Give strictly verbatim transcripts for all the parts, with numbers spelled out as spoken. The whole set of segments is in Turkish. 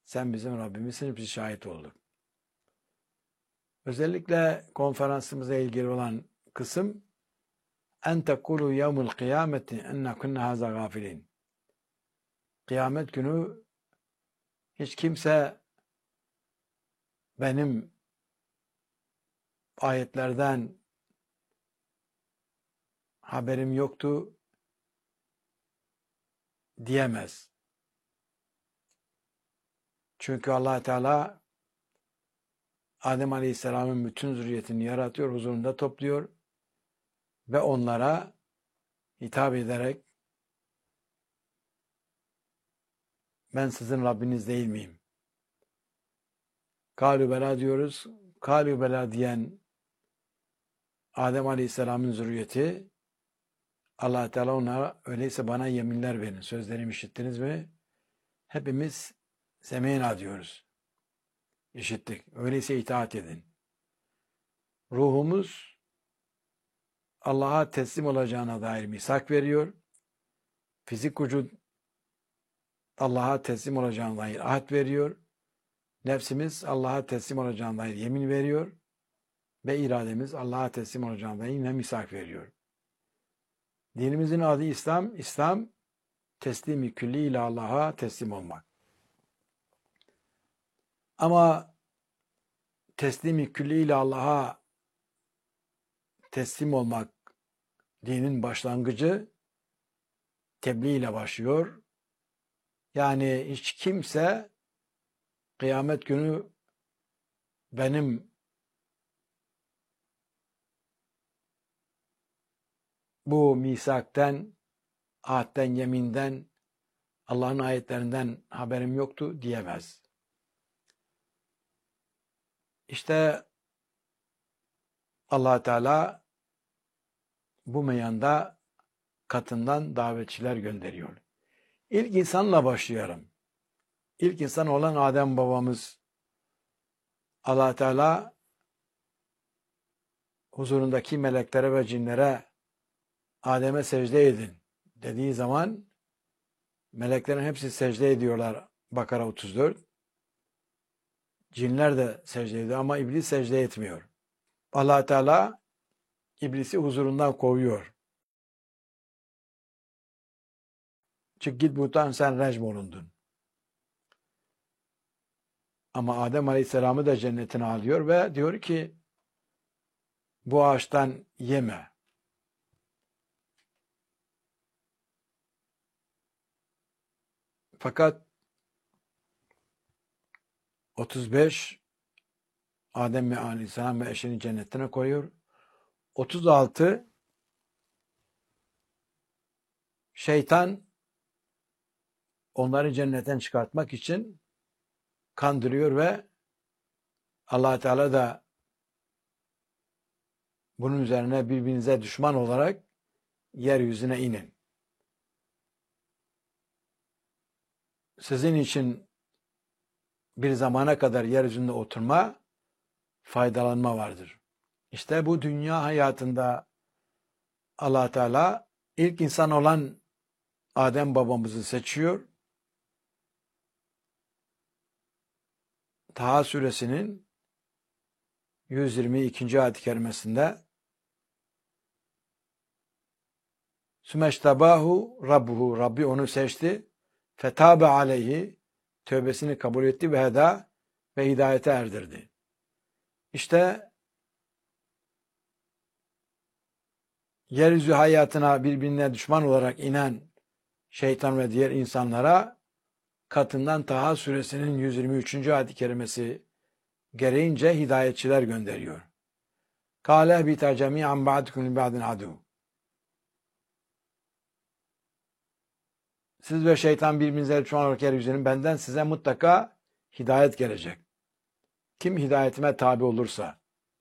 Sen bizim Rabbimizsin, biz şahit olduk. Özellikle konferansımıza ilgili olan kısım en tekulu yevmul kıyameti enne kunne haza gafilin. Kıyamet günü hiç kimse benim ayetlerden haberim yoktu diyemez. Çünkü Allah Teala Adem Aleyhisselam'ın bütün zürriyetini yaratıyor, huzurunda topluyor ve onlara hitap ederek ben sizin Rabbiniz değil miyim? Kâlü belâ diyoruz. Kâlü belâ diyen Adem Aleyhisselam'ın zürriyeti Allah Teala onlara öyleyse bana yeminler verin. Sözlerimi işittiniz mi? Hepimiz semînâ diyoruz. İşittik. Öyleyse itaat edin. Ruhumuz Allah'a teslim olacağına dair misak veriyor. Fizik vücut Allah'a teslim olacağına dair ahd veriyor. Nefsimiz Allah'a teslim olacağına dair yemin veriyor. Ve irademiz Allah'a teslim olacağına dair yine misak veriyor. Dinimizin adı İslam. İslam teslimi külli ile Allah'a teslim olmak. Ama teslimi külli ile Allah'a teslim olmak dinin başlangıcı tebliğ ile başlıyor. Yani hiç kimse kıyamet günü benim bu misakten, ahden, yeminden, Allah'ın ayetlerinden haberim yoktu diyemez. İşte Allah Teala bu meyanda katından davetçiler gönderiyor. İlk insanla başlayalım. İlk insan olan Adem babamız Allah Teala huzurundaki meleklere ve cinlere Adem'e secde edin dediği zaman meleklerin hepsi secde ediyorlar. Bakara otuz dört. Cinler de secde ediyor ama iblis secde etmiyor. Allah Teala iblisi huzurundan kovuyor. Çık git buradan, sen recm olundun. Ama Adem Aleyhisselam'ı da cennetine alıyor ve diyor ki bu ağaçtan yeme. Fakat otuz beş Adem ve Aleyhisselam ve eşini cennetine koyuyor. otuz altı şeytan onları cennetten çıkartmak için kandırıyor ve Allah Teala da bunun üzerine birbirinize düşman olarak yeryüzüne inin. Sizin için bir zamana kadar yeryüzünde oturma, faydalanma vardır. İşte bu dünya hayatında Allah Teala ilk insan olan Adem babamızı seçiyor. Taha suresinin yüz yirmi ikinci ayet-i kerimesinde Sümeştabahu Rabbuhu, Rabbi onu seçti. Fetabe aleyhi, tövbesini kabul etti ve heda ve hidayete erdirdi. İşte yeryüzü hayatına birbirine düşman olarak inen şeytan ve diğer insanlara katından Taha suresinin yüz yirmi üçüncü ayet-i kerimesi gereğince hidayetçiler gönderiyor. Kâle bita cemî'an ba'dukum li ba'din adû. Siz ve şeytan birbirinize düşman olarak yeryüzünün benden size mutlaka hidayet gelecek. Kim hidayetime tabi olursa.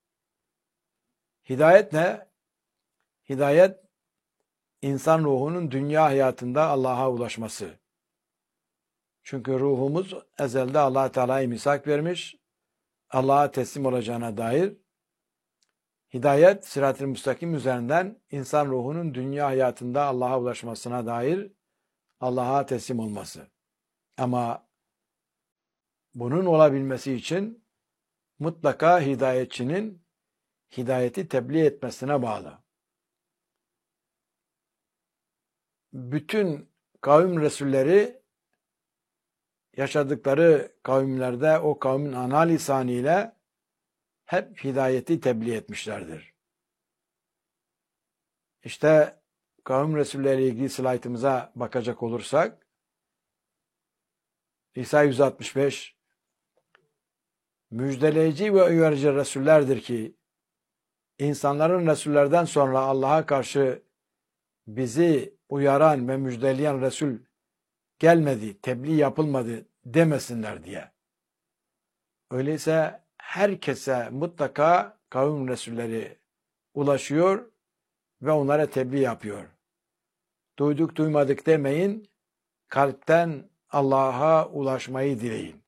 Hidayet ne? Hidayet, insan ruhunun dünya hayatında Allah'a ulaşması. Çünkü ruhumuz ezelde Allah Teala'ya misak vermiş, Allah'a teslim olacağına dair. Hidayet, sırat-ı müstakim üzerinden insan ruhunun dünya hayatında Allah'a ulaşmasına dair Allah'a teslim olması. Ama bunun olabilmesi için mutlaka hidayetçinin hidayeti tebliğ etmesine bağlı. Bütün kavim resulleri yaşadıkları kavimlerde o kavmin ana lisanıyla hep hidayeti tebliğ etmişlerdir. İşte kavim resulleri ilgili slaytımıza bakacak olursak İsa yüz altmış beş müjdeleyici ve uyarıcı resullerdir ki insanların resullerden sonra Allah'a karşı bizi uyaran ve müjdeleyen Resul gelmedi, tebliğ yapılmadı demesinler diye. Öyleyse herkese mutlaka kavim Resulleri ulaşıyor ve onlara tebliğ yapıyor. Duyduk duymadık demeyin, kalpten Allah'a ulaşmayı dileyin.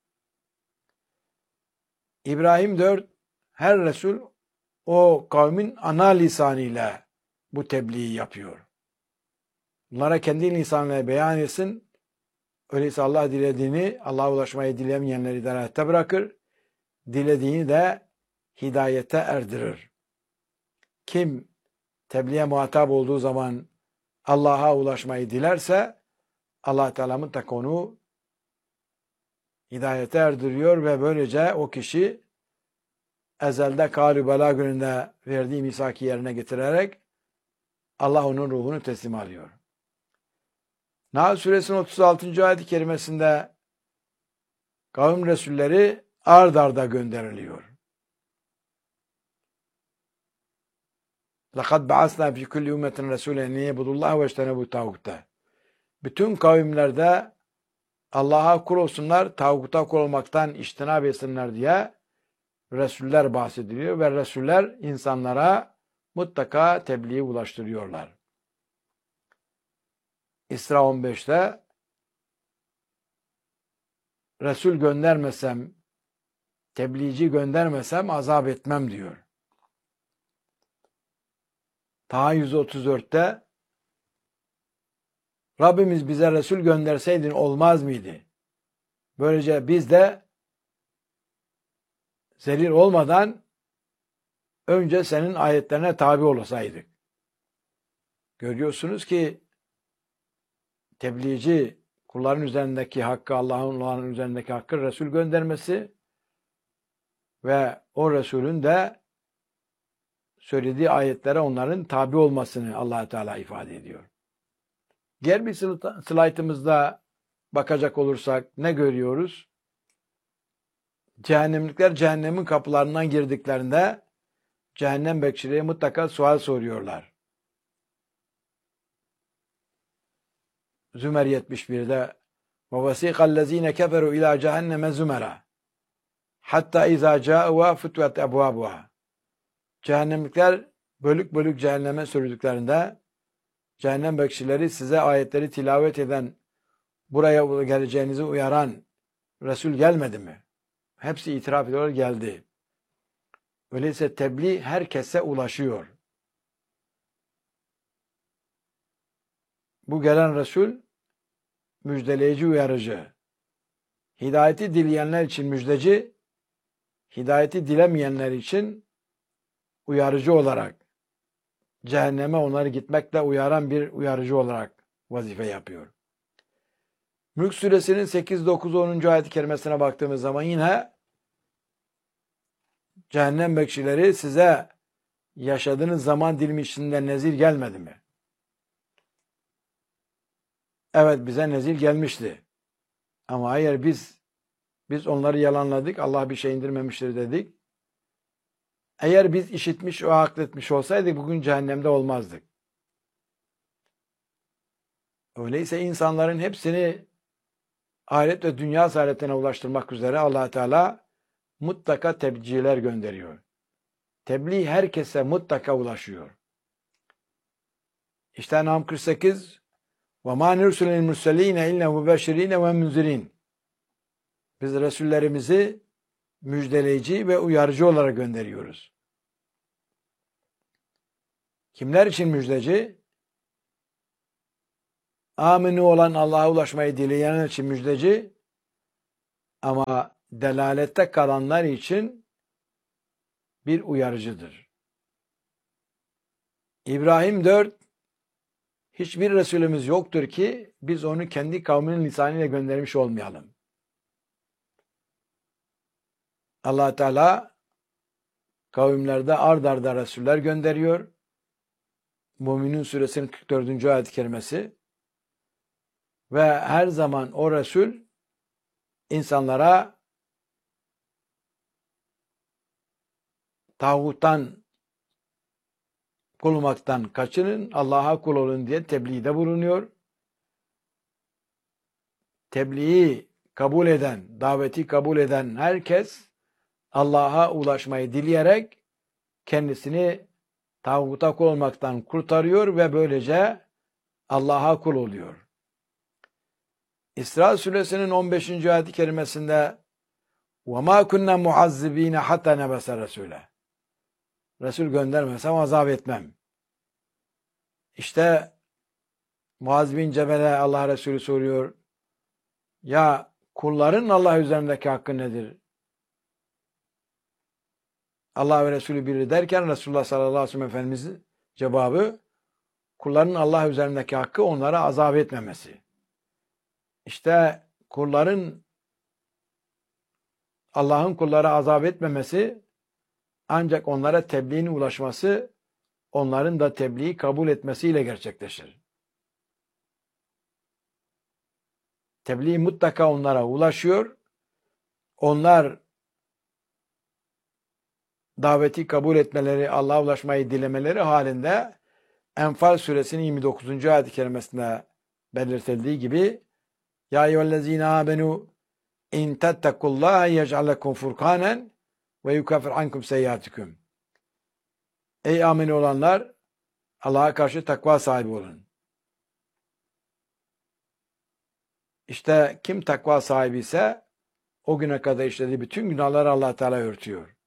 İbrahim dört, her Resul o kavmin ana lisanıyla bu tebliği yapıyor. Bunlara kendi lisanıyla beyan etsin. Öyleyse Allah dilediğini, Allah'a ulaşmayı dilemeyenleri idarete bırakır. Dilediğini de hidayete erdirir. Kim tebliğe muhatap olduğu zaman Allah'a ulaşmayı dilerse Allah Teala mutlaka onu hidayete erdiriyor ve böylece o kişi ezelde Kâlü Belâ gününde verdiği misaki yerine getirerek Allah onun ruhunu teslim alıyor. Nahl suresinin otuz altıncı ayet-i kerimesinde kavim resulleri ard arda gönderiliyor. لَقَدْ بَعَثْنَا فِي كُلِّ اُمَّةٍ رَسُولًا لِيَعْبُدُوا اللّٰهَ وَاجْتَنِبُوا الطَّاغُوتَ. Bütün kavimlerde Allah'a kul olsunlar, tağuta kul olmaktan iştinab etsinler diye Resuller bahsediliyor ve Resuller insanlara mutlaka tebliği ulaştırıyorlar. İsra on beşte Resul göndermesem, tebliğci göndermesem azap etmem diyor. Taha yüz otuz dörtte Rabbimiz bize Resul gönderseydin olmaz mıydı? Böylece biz de zelil olmadan önce senin ayetlerine tabi olasaydık. Görüyorsunuz ki tebliğci kulların üzerindeki hakkı, Allah'ın onların üzerindeki hakkı Resul göndermesi ve o Resulün de söylediği ayetlere onların tabi olmasını Allah Teala ifade ediyor. Diğer bir slaytımızda bakacak olursak ne görüyoruz? Cehennemlikler cehennemin kapılarından girdiklerinde cehennem bekçileri mutlaka sual soruyorlar. Zümer yetmiş birde وَوَسِيقَ الَّذ۪ينَ كَفَرُوا اِلٰى جَهَنَّمَ زُمَرًا حَتَّى اِذَا جَاءُوا فُتْوَتْ اَبْوَابُهَا. Cehennemlikler bölük bölük cehenneme sürüldüklerinde cehennem bekçileri size ayetleri tilavet eden, buraya geleceğinizi uyaran Resul gelmedi mi? Hepsi itiraf ediyor, geldi. Öyleyse tebliğ herkese ulaşıyor. Bu gelen Resul müjdeleyici, uyarıcı. Hidayeti dileyenler için müjdeci, hidayeti dilemeyenler için uyarıcı olarak, cehenneme onları gitmekle uyaran bir uyarıcı olarak vazife yapıyor. Mülk suresinin sekiz, dokuz, onuncu ayet-i kerimesine baktığımız zaman yine cehennem bekçileri size yaşadığınız zaman dilimi içinde nezir gelmedi mi? Evet, bize nezir gelmişti. Ama eğer biz biz onları yalanladık, Allah bir şey indirmemiştir dedik. Eğer biz işitmiş ve akletmiş olsaydık bugün cehennemde olmazdık. Öyleyse insanların hepsini ahiret ve dünya saadetine ulaştırmak üzere Allah Teala mutlaka tebliğciler gönderiyor. Tebliğ herkese mutlaka ulaşıyor. İşte Nam kırk sekiz وَمَا نُرْسُلِ الْمُرْسَلِينَ اِلَّا مُبَشِّر۪ينَ وَمُنْزِر۪ينَ. Biz Resullerimizi müjdeleyici ve uyarıcı olarak gönderiyoruz. Kimler için müjdeci? Aminu olan Allah'a ulaşmayı dileyenler için müjdeci, ama delalette kalanlar için bir uyarıcıdır. İbrahim dört, hiçbir Resulümüz yoktur ki biz onu kendi kavminin lisanıyla göndermiş olmayalım. Allah Teala kavimlerde ard arda Resuller gönderiyor. Müminun suresinin kırk dördüncü ayet-i kerimesi. Ve her zaman o Resul insanlara tağuttan kul olmaktan kaçının, Allah'a kul olun diye tebliğde bulunuyor. Tebliği kabul eden, daveti kabul eden herkes Allah'a ulaşmayı dileyerek kendisini tağuta kul olmaktan kurtarıyor ve böylece Allah'a kul oluyor. İsra suresinin on beşinci ayet-i kerimesinde وَمَا كُنَّا مُعَذِّب۪ينَ حَتَّى نَبَسَ رَسُولًا Resul göndermesem azap etmem. İşte Muaz bin Cebel'e Allah Resulü soruyor. Ya kulların Allah üzerindeki hakkı nedir? Allah ve Resulü biri derken Resulullah sallallahu aleyhi ve sellem Efendimiz'in cevabı kulların Allah üzerindeki hakkı onlara azap etmemesi. İşte kulların Allah'ın kullara azap etmemesi ancak onlara tebliğin ulaşması, onların da tebliği kabul etmesiyle gerçekleşir. Tebliğ mutlaka onlara ulaşıyor. Onlar daveti kabul etmeleri, Allah'a ulaşmayı dilemeleri halinde Enfal suresinin yirmi dokuzuncu ayet-i kerimesinde belirtildiği gibi Ya eyyühellezine amenu in tettekullaha yec'al lekum furkanen ve yukaffir ankum seyyiatikum. Ey amin olanlar, Allah'a karşı takva sahibi olun. İşte kim takva sahibi ise o güne kadar işlediği bütün günahları Allah Teala örtüyor.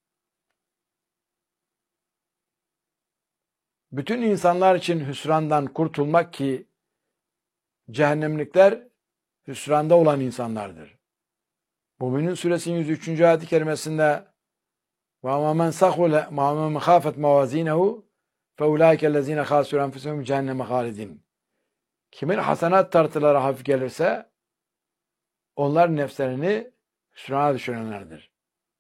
Bütün insanlar için hüsrandan kurtulmak ki cehennemlikler hüsranda olan insanlardır. Müminun suresinin yüz üçüncü ayet-i kerimesinde وَاَمَا مَنْ سَخُلَ مَا مَنْ خَافَتْ مَوَازِينَهُ فَاُولَٰئِكَ الَّذ۪ينَ خَاسُرُوا أَنْفُسَهُمْ cehenneme خَالِدِينَ Kimin hasenat tartıları hafif gelirse onlar nefslerini hüsrana düşürenlerdir.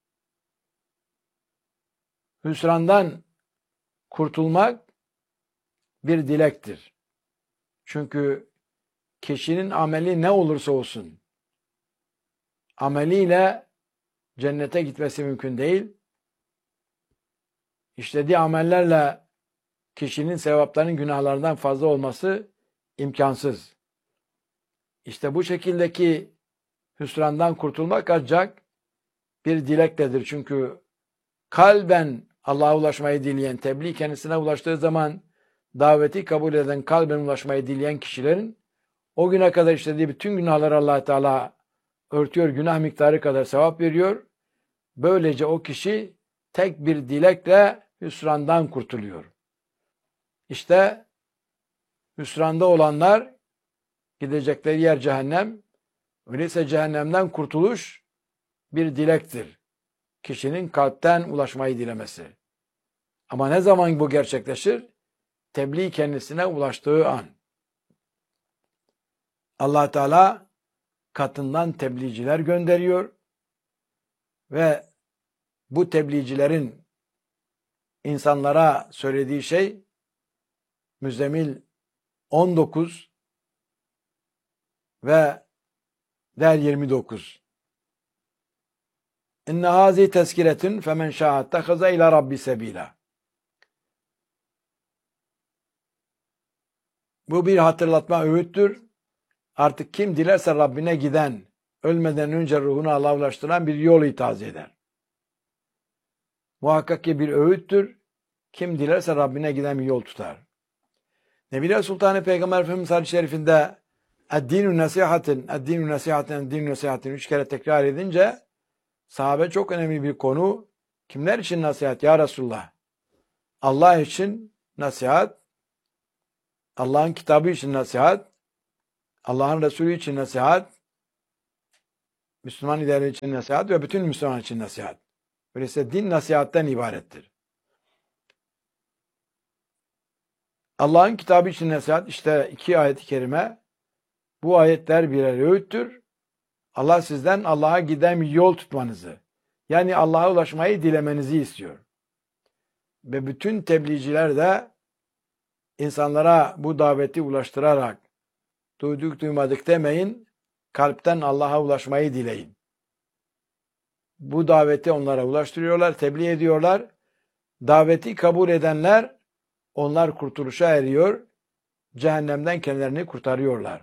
Hüsrandan kurtulmak bir dilektir. Çünkü kişinin ameli ne olursa olsun ameliyle cennete gitmesi mümkün değil. İşlediği amellerle kişinin sevaplarının günahlardan fazla olması imkansız. İşte bu şekildeki hüsrandan kurtulmak ancak bir dilektedir. Çünkü kalben Allah'a ulaşmayı dileyen, tebliğ kendisine ulaştığı zaman daveti kabul eden, kalben ulaşmayı dileyen kişilerin o güne kadar işlediği bütün günahları Allah Teala örtüyor, günah miktarı kadar sevap veriyor. Böylece o kişi tek bir dilekle hüsrandan kurtuluyor. İşte hüsranda olanlar gidecekleri yer cehennem. Öyleyse cehennemden kurtuluş bir dilektir. Kişinin kalpten ulaşmayı dilemesi. Ama ne zaman bu gerçekleşir? Tebliğ kendisine ulaştığı an. Allah Teala katından tebliğciler gönderiyor ve bu tebliğcilerin insanlara söylediği şey Müzzemil on dokuz ve Der yirmi dokuz. İnne hazi tezkiretun femen şa'a ettehaza ila rabbi sebila. Bu bir hatırlatma, öğüttür. Artık kim dilerse Rabbine giden, ölmeden önce ruhunu Allah'a ulaştıran bir yol itaz eder. Muhakkak ki bir öğüttür. Kim dilerse Rabbine giden bir yol tutar. Nebiler Sultanı Peygamber Efendimiz hadis-i şerifinde "Ed-dinu nasihatin, ed-dinu nasihatin, ed-dinu nasihatin" üç kere tekrar edince sahabe çok önemli bir konu. Kimler için nasihat ya Resulullah? Allah için nasihat, Allah'ın kitabı için nasihat, Allah'ın Resulü için nasihat, Müslüman liderler için nasihat ve bütün Müslüman için nasihat. Öyleyse din nasihatten ibarettir. Allah'ın kitabı için nasihat, işte iki ayet-i kerime. Bu ayetler birer öğüttür. Allah sizden Allah'a giden bir yol tutmanızı, yani Allah'a ulaşmayı dilemenizi istiyor. Ve bütün tebliğciler de insanlara bu daveti ulaştırarak duyduk duymadık demeyin, kalpten Allah'a ulaşmayı dileyin. Bu daveti onlara ulaştırıyorlar, tebliğ ediyorlar. Daveti kabul edenler, onlar kurtuluşa eriyor, cehennemden kendilerini kurtarıyorlar.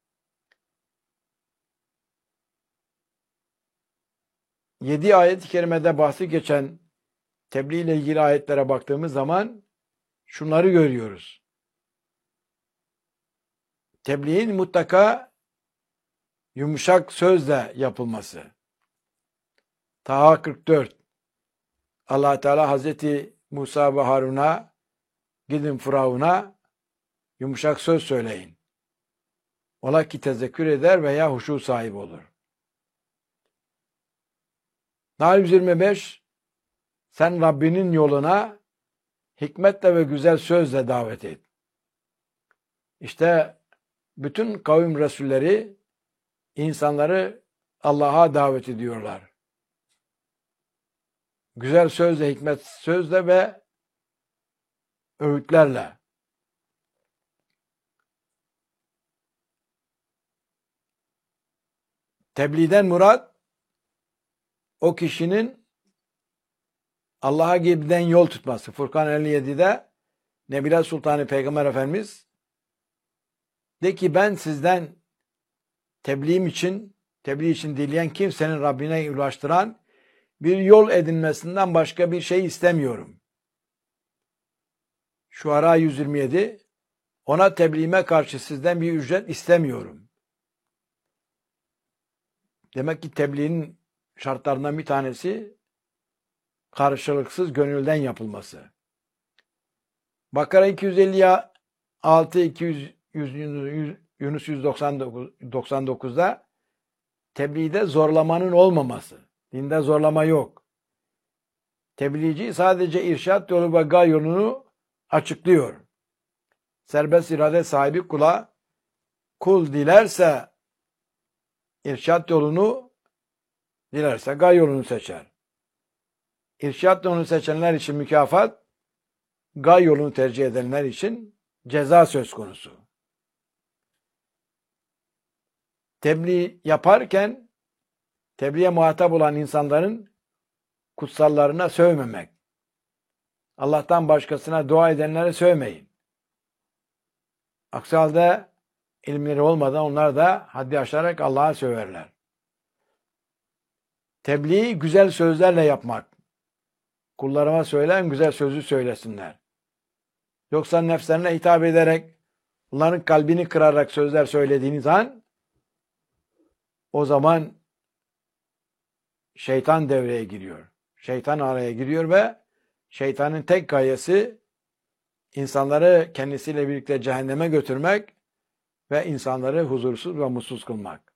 Yedi ayet-i kerimede bahsi geçen tebliğ ile ilgili ayetlere baktığımız zaman şunları görüyoruz. Tebliğin mutlaka yumuşak sözle yapılması. Taha kırk dört. Allah Teala Hazreti Musa ve Harun'a gidin Firavun'a yumuşak söz söyleyin. Ola ki tezekkür eder veya huşu sahibi olur. Nahl yüz yirmi beş. Sen Rabbinin yoluna hikmetle ve güzel sözle davet et. İşte bütün kavim resulleri insanları Allah'a davet ediyorlar. Güzel sözle, hikmet sözle ve öğütlerle. Tebliğden murat o kişinin Allah'a giden yol tutması. Furkan elli yedi'de Nebile Sultanı Peygamber Efendimiz de ki ben sizden tebliğim için, tebliğ için dileyen kimsenin Rabbine ulaştıran bir yol edinmesinden başka bir şey istemiyorum. Şuara yüz yirmi yedi. Ona tebliğime karşı sizden bir ücret istemiyorum. Demek ki tebliğin şartlarından bir tanesi karşılıksız gönülden yapılması. Bakara iki yüz elli altı, iki yüz, Yunus yüz doksan dokuz'da tebliğde zorlamanın olmaması. Dinde zorlama yok. Tebliğci sadece irşat yolu ve gay yolunu açıklıyor. Serbest irade sahibi kula, kul dilerse irşat yolunu, dilerse gay yolunu seçer. İrşat yolunu seçenler için mükafat, gay yolunu tercih edenler için ceza söz konusu. Tebliğ yaparken tebliğe muhatap olan insanların kutsallarına sövmemek. Allah'tan başkasına dua edenlere sövmeyin. Aksi halde ilimleri olmadan onlar da haddi aşarak Allah'a söverler. Tebliği güzel sözlerle yapmak. Kullarıma söyleyen güzel sözü söylesinler. Yoksa nefslerine hitap ederek, onların kalbini kırarak sözler söylediğiniz an, o zaman şeytan devreye giriyor. Şeytan araya giriyor ve şeytanın tek gayesi insanları kendisiyle birlikte cehenneme götürmek ve insanları huzursuz ve mutsuz kılmak.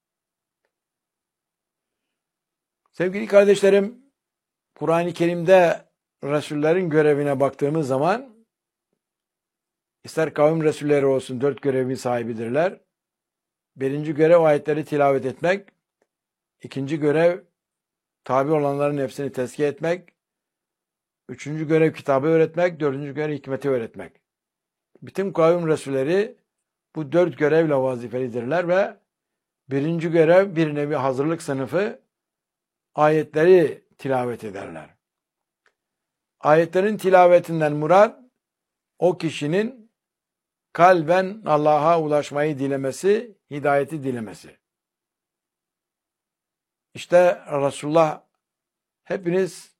Sevgili kardeşlerim, Kur'an-ı Kerim'de Resullerin görevine baktığımız zaman, ister kavim Resulleri olsun dört görevin sahibidirler. Birinci görev ayetleri tilavet etmek, ikinci görev tabi olanların hepsini tezkiye etmek, üçüncü görev kitabı öğretmek, dördüncü görev hikmeti öğretmek. Bütün kavim Resulleri bu dört görevle vazifelidirler ve birinci görev bir nevi hazırlık sınıfı, ayetleri tilavet ederler. Ayetlerin tilavetinden murat o kişinin kalben Allah'a ulaşmayı dilemesi, hidayeti dilemesi. İşte Resulullah, hepiniz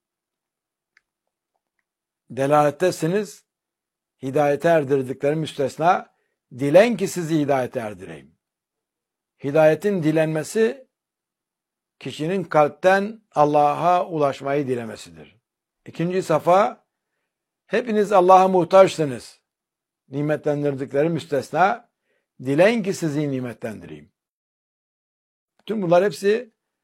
delalettesiniz, hidayete erdirdikleri müstesna, dilen ki sizi hidayete erdireyim. Hidayetin dilenmesi, kişinin kalpten Allah'a ulaşmayı dilemesidir. İkinci safa, hepiniz Allah'a muhtaçsınız. Nimetlendirdikleri müstesna, dileyin ki sizi nimetlendireyim. Bütün bunlar hepsi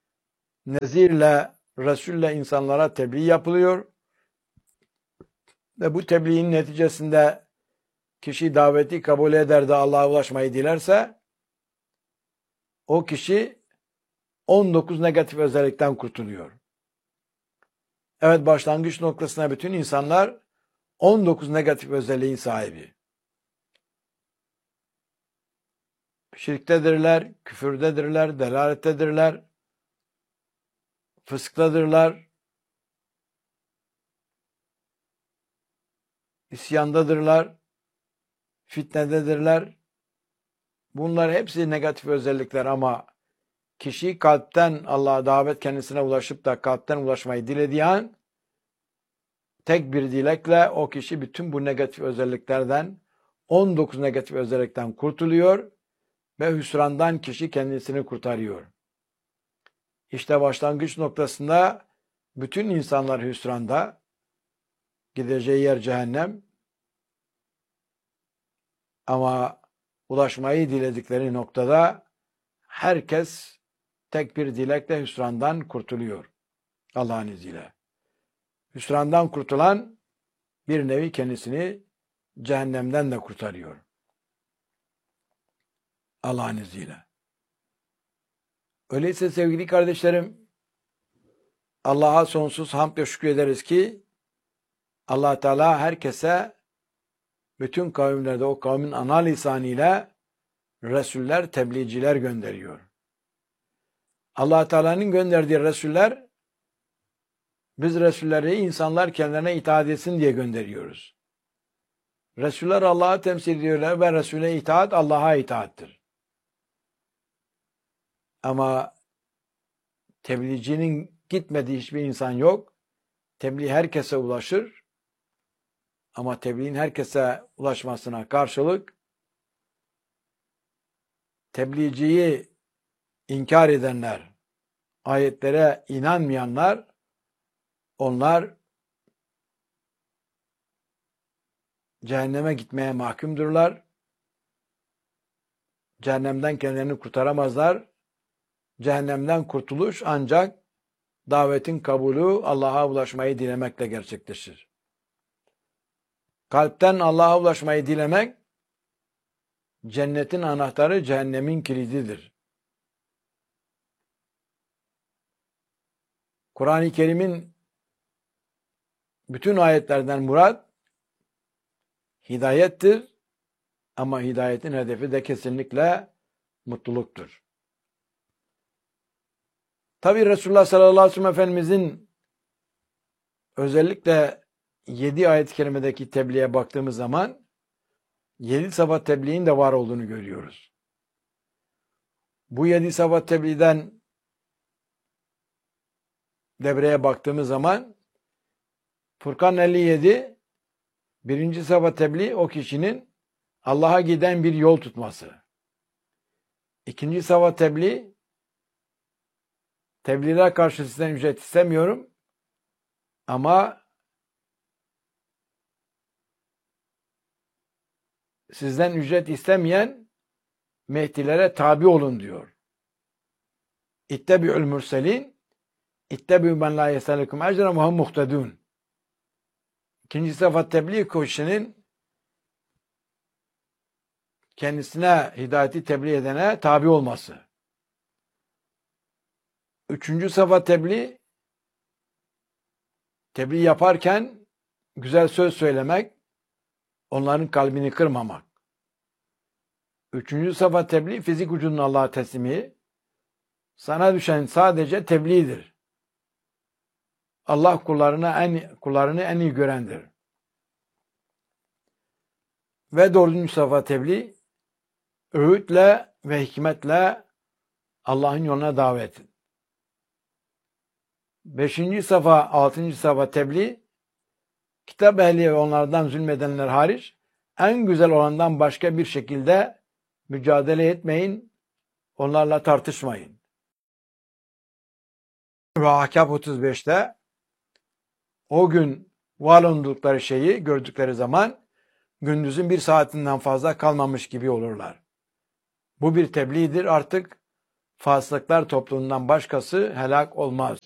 nezirle, Resul'le insanlara tebliğ yapılıyor. Ve bu tebliğin neticesinde kişi daveti kabul eder de Allah'a ulaşmayı dilerse, o kişi on dokuz negatif özellikten kurtuluyor. Evet, başlangıç noktasına bütün insanlar on dokuz negatif özelliğin sahibi. Şirktedirler, küfürdedirler, delalettedirler, fısktadırlar, isyandadırlar, fitnededirler. Bunlar hepsi negatif özellikler ama kişi kalpten Allah'a davet kendisine ulaşıp da kalpten ulaşmayı dilediği an tek bir dilekle o kişi bütün bu negatif özelliklerden on dokuz negatif özellikten kurtuluyor ve hüsrandan kişi kendisini kurtarıyor. İşte başlangıç noktasında bütün insanlar hüsranda, gideceği yer cehennem, ama ulaşmayı diledikleri noktada herkes tek bir dilekle hüsrandan kurtuluyor Allah'ın izniyle. Hüsrandan kurtulan bir nevi kendisini cehennemden de kurtarıyor Allah'ın izniyle. Öyleyse sevgili kardeşlerim, Allah'a sonsuz hamd ve şükür ederiz ki Allah Teala herkese, bütün kavimlerde o kavmin ana lisanıyla Resuller, tebliğciler gönderiyor. Allah Teala'nın gönderdiği Resuller, biz Resulleri insanlar kendilerine itaat etsin diye gönderiyoruz. Resuller Allah'ı temsil ediyorlar ve Resul'e itaat Allah'a itaattir. Ama tebliğcinin gitmediği hiçbir insan yok. Tebliğ herkese ulaşır. Ama tebliğin herkese ulaşmasına karşılık tebliğciyi inkar edenler, ayetlere inanmayanlar, onlar cehenneme gitmeye mahkumdurlar. Cehennemden kendilerini kurtaramazlar. Cehennemden kurtuluş ancak davetin kabulü, Allah'a ulaşmayı dilemekle gerçekleşir. Kalpten Allah'a ulaşmayı dilemek, cennetin anahtarı, cehennemin kilididir. Kur'an-ı Kerim'in bütün ayetlerden murat hidayettir ama hidayetin hedefi de kesinlikle mutluluktur. Tabi Resulullah sallallahu aleyhi ve sellem Efendimizin özellikle yedi ayet-i kerimedeki tebliğe baktığımız zaman yedi sabah tebliğin de var olduğunu görüyoruz. Bu yedi sabah tebliğden devreye baktığımız zaman Furkan elli yedi birinci sabah tebliğ o kişinin Allah'a giden bir yol tutması. İkinci sabah tebliğ, tebliğlere karşı sizden ücret istemiyorum ama sizden ücret istemeyen Mehdilere tabi olun diyor. İttebi'ül mürselin İttebi'ü men la yesellekum ecren ve hum muhtedun. İkinci sıfat tebliğ kişinin kendisine hidayeti tebliğ edene tabi olması. Üçüncü sıfat tebliğ, tebliğ yaparken güzel söz söylemek, onların kalbini kırmamak. Üçüncü sıfat tebliğ, fizik ucunun Allah'a teslimi. Sana düşen sadece tebliğdir. Allah kullarına en, kullarını en iyi görendir. Ve dördüncü sıfat tebliğ, öğütle ve hikmetle Allah'ın yoluna davet. Beşinci safa, altıncı safa tebliğ, kitap ehli ve onlardan zulmedenler hariç en güzel olandan başka bir şekilde mücadele etmeyin, onlarla tartışmayın. Ve Ahkâf otuz beşte o gün var oldukları şeyi gördükleri zaman gündüzün bir saatinden fazla kalmamış gibi olurlar. Bu bir tebliğdir. Artık fasıklar topluluğundan başkası helak olmaz.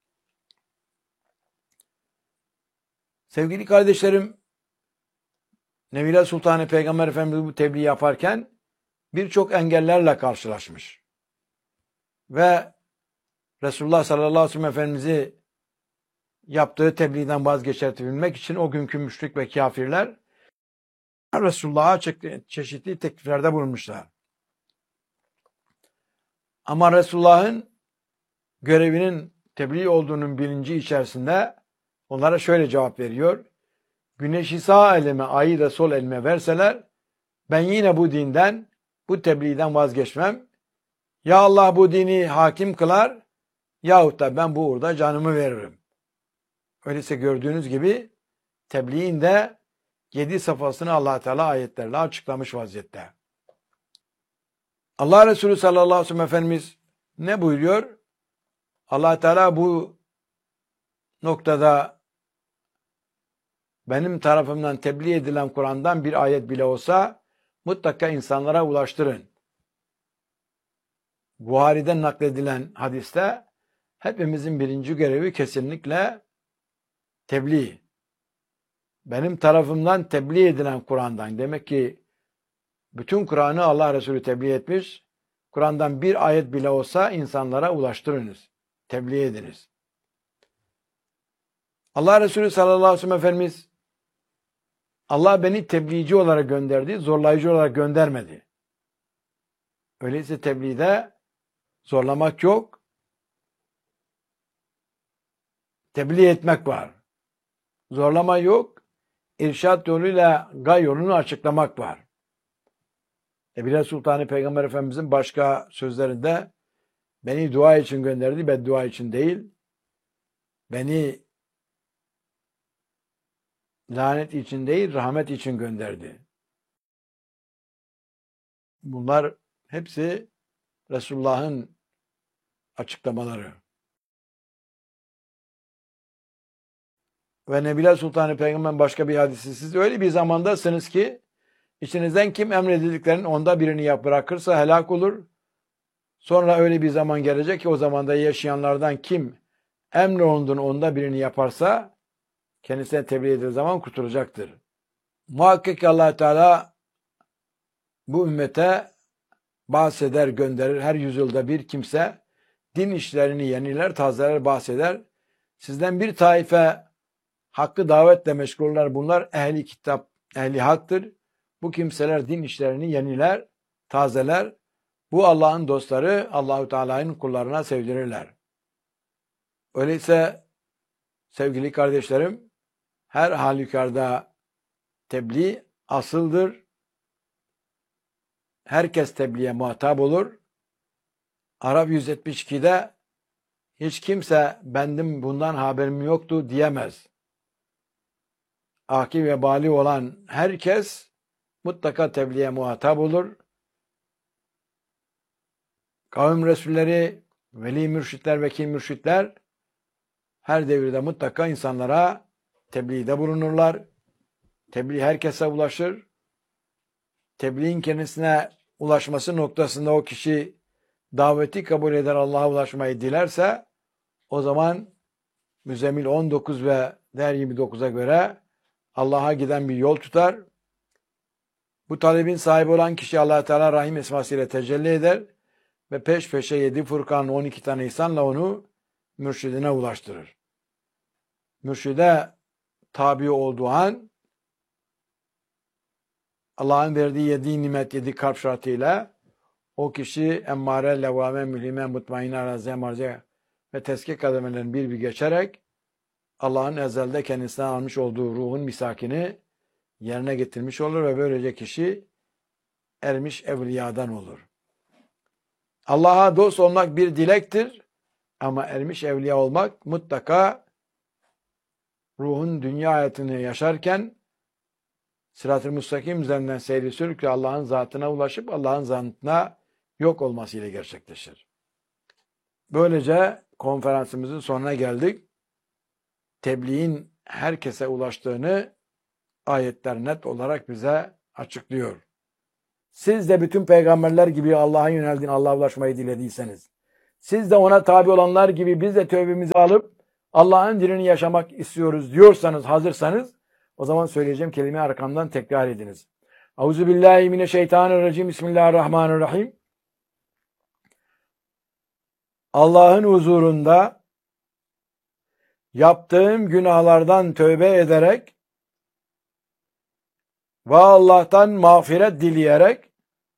Sevgili kardeşlerim, Nevile Sultanı Peygamber Efendimiz bu tebliğ yaparken birçok engellerle karşılaşmış. Ve Resulullah sallallahu aleyhi ve sellem Efendimiz'i yaptığı tebliğden vazgeçirtebilmek için o günkü müşrik ve kafirler Resulullah'a çeşitli tekliflerde bulunmuşlar. Ama Resulullah'ın görevinin tebliğ olduğunun bilinci içerisinde onlara şöyle cevap veriyor. Güneşi sağ elime, ayı da sol elime verseler ben yine bu dinden, bu tebliğden vazgeçmem. Ya Allah bu dini hakim kılar yahut da ben bu uğurda canımı veririm. Öyleyse gördüğünüz gibi tebliğin de yedi safhasını Allah Teala ayetlerle açıklamış vaziyette. Allah Resulü sallallahu aleyhi ve sellem Efendimiz ne buyuruyor? Allah Teala bu noktada benim tarafımdan tebliğ edilen Kur'an'dan bir ayet bile olsa mutlaka insanlara ulaştırın. Buhari'den nakledilen hadiste hepimizin birinci görevi kesinlikle tebliğ. Benim tarafımdan tebliğ edilen Kur'an'dan. Demek ki bütün Kur'an'ı Allah Resulü tebliğ etmiş. Kur'an'dan bir ayet bile olsa insanlara ulaştırınız. Tebliğ ediniz. Allah Resulü sallallahu aleyhi ve sellem Efendimiz Allah beni tebliğci olarak gönderdi, zorlayıcı olarak göndermedi. Öyleyse tebliğde zorlamak yok. Tebliğ etmek var. Zorlama yok. İrşad yoluyla gay yolunu açıklamak var. Nebile Sultanı Peygamber Efendimizin başka sözlerinde beni dua için gönderdi, beddua için değil. Beni lanet için değil, rahmet için gönderdi. Bunlar hepsi Resulullah'ın açıklamaları. Ve Nebile Sultanı Peygamber başka bir hadisi, siz öyle bir zamandasınız ki içinizden kim emredildiklerinin onda birini yap bırakırsa helak olur. Sonra öyle bir zaman gelecek ki o zamanda yaşayanlardan kim emrolunduğun onda birini yaparsa kendisine tebliğ edildiği zaman kurtulacaktır. Muhakkak ki Allah Teala bu ümmete bahseder, gönderir. Her yüzyılda bir kimse din işlerini yeniler, tazeler, bahseder. Sizden bir taife hakkı davetle meşgullar. Bunlar ehli kitap, ehli haktır. Bu kimseler din işlerini yeniler, tazeler. Bu Allah'ın dostları, Allahu Teala'nın kullarına sevdirirler. Öyleyse sevgili kardeşlerim, her halükarda tebliğ asıldır. Herkes tebliğe muhatap olur. Araf yüz yetmiş iki'de hiç kimse bendim bundan haberim yoktu diyemez. Akil ve bali olan herkes mutlaka tebliğe muhatap olur. Kavim Resulleri, veli mürşitler, vekil mürşitler her devirde mutlaka insanlara tebliğde bulunurlar. Tebliğ herkese ulaşır. Tebliğin kendisine ulaşması noktasında o kişi daveti kabul eder, Allah'a ulaşmayı dilerse o zaman Müzzemmil on dokuz ve Der yirmi dokuz'a göre Allah'a giden bir yol tutar. Bu talebin sahibi olan kişi Allah Teala Rahim esmasıyla tecelli eder ve peş peşe yedi Furkan on iki tane ihsanla onu mürşidine ulaştırır. Mürşide tabi olduğu an Allah'ın verdiği yedi nimet, yedi kalp şartıyla o kişi emmare, levvame, mülhime, mutmainne, araziye, marziye ve tezkiye kademelerini bir bir geçerek Allah'ın ezelde kendisinden almış olduğu ruhun misakini yerine getirmiş olur ve böylece kişi ermiş evliyadan olur. Allah'a dost olmak bir dilektir ama ermiş evliya olmak mutlaka ruhun dünya hayatını yaşarken sırat-ı müstakim üzerinden seyri sürükle Allah'ın zatına ulaşıp Allah'ın zatına yok olmasıyla gerçekleşir. Böylece konferansımızın sonuna geldik. Tebliğin herkese ulaştığını ayetler net olarak bize açıklıyor. siz de bütün peygamberler gibi Allah'a yöneldin, Allah'a ulaşmayı dilediyseniz, siz de ona tabi olanlar gibi biz de tövbemizi alıp Allah'ın dinini yaşamak istiyoruz diyorsanız, hazırsanız, o zaman söyleyeceğim kelimeyi arkamdan tekrar ediniz. Euzubillahimineşşeytanirracim. Bismillahirrahmanirrahim. Allah'ın huzurunda yaptığım günahlardan tövbe ederek ve Allah'tan mağfiret dileyerek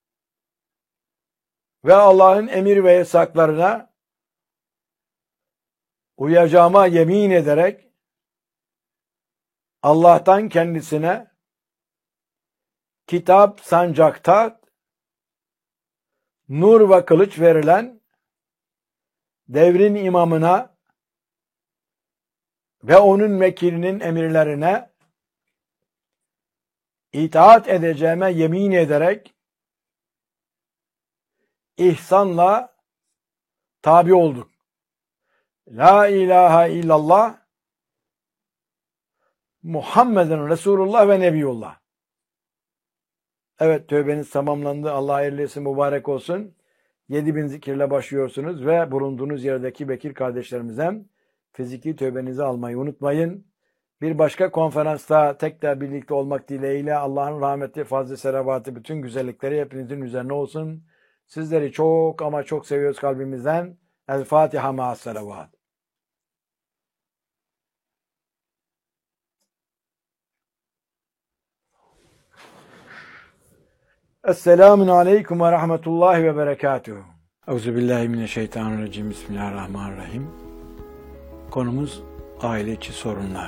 ve Allah'ın emir ve yasaklarına uyacağıma yemin ederek Allah'tan kendisine kitap, sancakta nur ve kılıç verilen devrin imamına ve onun vekilinin emirlerine itaat edeceğime yemin ederek ihsanla tabi olduk. La ilahe illallah Muhammeden Resulullah ve Nebiyullah. Evet, tövbeniz tamamlandı. Allah hayırlı etsin, mübarek olsun. Yedi bin zikirle başlıyorsunuz ve bulunduğunuz yerdeki bekir kardeşlerimizden fiziki tövbenizi almayı unutmayın. Bir başka konferansta tekrar birlikte olmak dileğiyle Allah'ın rahmeti, fazl-ı selavatı, bütün güzellikleri hepinizin üzerine olsun. Sizleri çok ama çok seviyoruz kalbimizden. El Fatiha ma'as selavat. Esselamun aleyküm ve rahmetullahi ve berekatuhu. Euzubillahimineşşeytanirracim. Bismillahirrahmanirrahim. Konumuz aile içi sorunlar.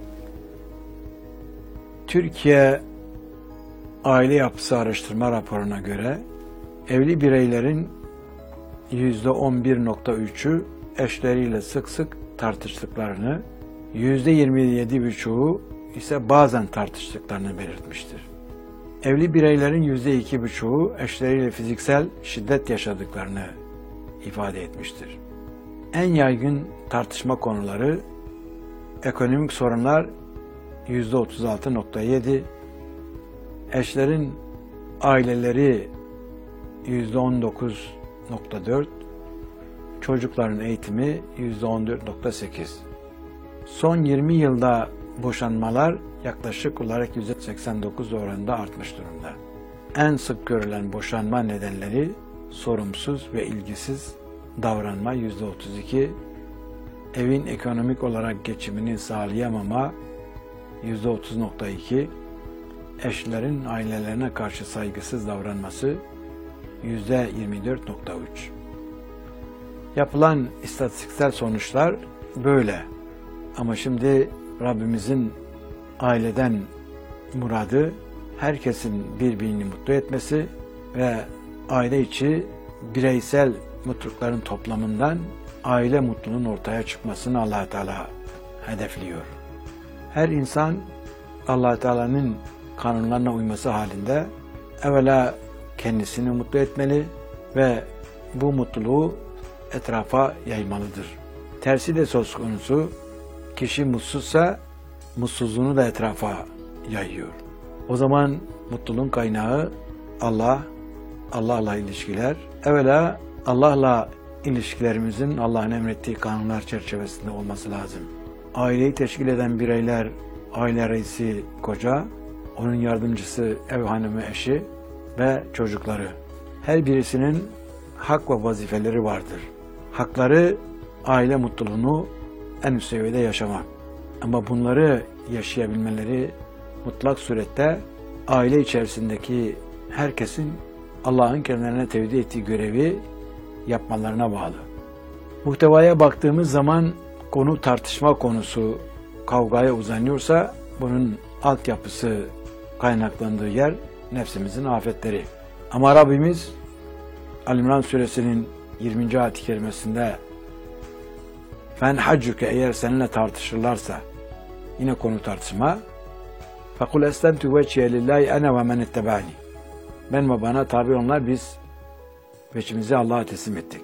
Türkiye Aile Yapısı Araştırma Raporu'na göre evli bireylerin yüzde on bir nokta üçü eşleriyle sık sık tartıştıklarını, yüzde yirmi yedi buçuğu ise bazen tartıştıklarını belirtmiştir. Evli bireylerin yüzde iki buçuğu eşleriyle fiziksel şiddet yaşadıklarını ifade etmiştir. En yaygın tartışma konuları ekonomik sorunlar yüzde otuz altı nokta yedi, eşlerin aileleri yüzde on dokuz nokta dört, çocukların eğitimi yüzde on dört nokta sekiz. Son yirmi yılda boşanmalar yaklaşık olarak yüzde seksen dokuz oranında artmış durumda. En sık görülen boşanma nedenleri sorumsuz ve ilgisiz davranma yüzde otuz iki, evin ekonomik olarak geçimini sağlayamama yüzde otuz nokta iki, eşlerin ailelerine karşı saygısız davranması yüzde yirmi dört nokta üç. Yapılan istatistiksel sonuçlar böyle. Ama şimdi Rabbimizin aileden muradı herkesin birbirini mutlu etmesi ve aile içi bireysel mutlulukların toplamından aile mutluluğunun ortaya çıkmasını Allah Teala hedefliyor. Her insan Allah Teala'nın kanunlarına uyması halinde evvela kendisini mutlu etmeli ve bu mutluluğu etrafa yaymalıdır. Tersi de söz konusu, kişi mutsuzsa mutsuzluğunu da etrafa yayıyor. O zaman mutluluğun kaynağı Allah, Allah'la ilişkiler. Evvela Allah'la ilişkilerimizin Allah'ın emrettiği kanunlar çerçevesinde olması lazım. Aileyi teşkil eden bireyler, aile reisi koca, onun yardımcısı ev hanımı eşi ve çocukları. Her birisinin hak ve vazifeleri vardır. Hakları aile mutluluğunu en üst seviyede yaşamak. Ama bunları yaşayabilmeleri mutlak surette aile içerisindeki herkesin Allah'ın kendilerine tevdi ettiği görevi yapmalarına bağlı. Muhtevaya baktığımız zaman konu tartışma konusu kavgaya uzanıyorsa bunun altyapısı, kaynaklandığı yer nefsimizin afetleri. Ama Rabbimiz Al-İmran suresinin yirminci ayet-i kerimesinde "Fen haccuke" eğer seninle tartışırlarsa, yine konu tartışma, "Fekul eslemtu vecihe lillahi ene ve men ettebani." Ben ve bana tabi onlar biz veçimizi Allah'a teslim ettik.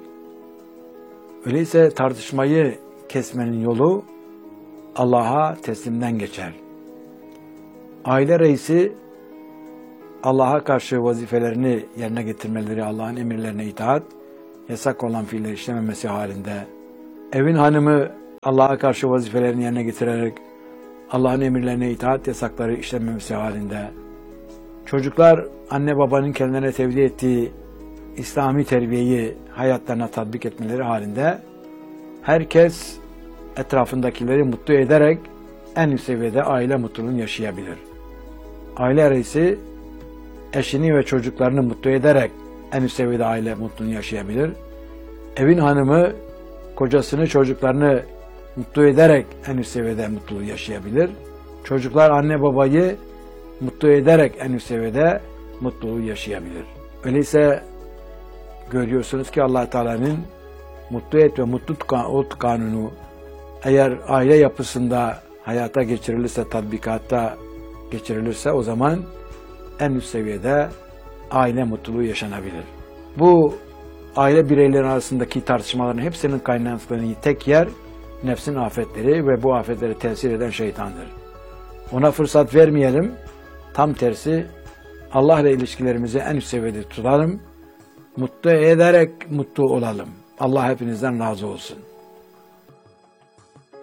Öyleyse tartışmayı kesmenin yolu Allah'a teslimden geçer. Aile reisi Allah'a karşı vazifelerini yerine getirmeleri, Allah'ın emirlerine itaat, yasak olan fiilleri işlememesi halinde, evin hanımı Allah'a karşı vazifelerini yerine getirerek Allah'ın emirlerine itaat, yasakları işlememesi halinde, çocuklar anne babanın kendilerine tevdi ettiği İslami terbiyeyi hayatlarına tatbik etmeleri halinde, herkes etrafındakileri mutlu ederek en üst seviyede aile mutluluğunu yaşayabilir. Aile reisi eşini ve çocuklarını mutlu ederek en üst seviyede aile mutluluğunu yaşayabilir. Evin hanımı kocasını, çocuklarını mutlu ederek en üst seviyede mutluluğu yaşayabilir. Çocuklar anne babayı mutlu ederek en üst seviyede mutluluğu yaşayabilir. Öyleyse görüyorsunuz ki Allah Teala'nın mutlu et ve mutlu ol kanunu eğer aile yapısında hayata geçirilirse, tatbikatta geçirilirse o zaman en üst seviyede aile mutluluğu yaşanabilir. Bu aile bireyleri arasındaki tartışmaların hepsinin kaynaklandığı tek yer nefsin afetleri ve bu afetlere tesir eden şeytandır. Ona fırsat vermeyelim. Tam tersi Allah ile ilişkilerimizi en üst seviyede tutalım. Mutlu ederek mutlu olalım. Allah hepinizden razı olsun.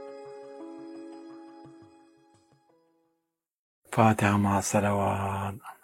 Fatiha ma'as salavat.